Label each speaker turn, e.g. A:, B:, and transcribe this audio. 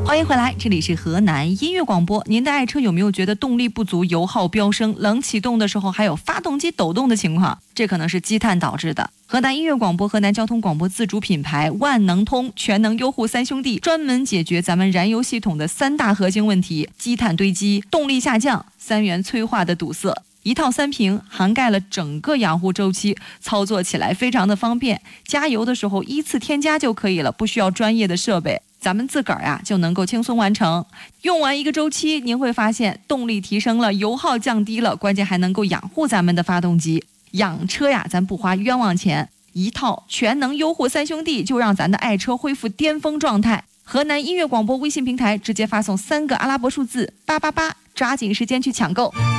A: 欢迎回来，这里是河南音乐广播。您的爱车有没有觉得动力不足、油耗飙升、冷启动的时候还有发动机抖动的情况？这可能是积碳导致的。河南音乐广播、河南交通广播自主品牌万能通全能优护三兄弟专门解决咱们燃油系统的3大核心问题：积碳堆积、动力下降、3元催化的堵塞。一套3瓶涵盖了整个养护周期，操作起来非常的方便。加油的时候依次添加就可以了，不需要专业的设备，咱们自个儿呀就能够轻松完成。用完1个周期，您会发现动力提升了，油耗降低了，关键还能够养护咱们的发动机。养车呀，咱不花冤枉钱，一套全能优护三兄弟就让咱的爱车恢复巅峰状态。河南音乐广播微信平台直接发送3个阿拉伯数字888，抓紧时间去抢购。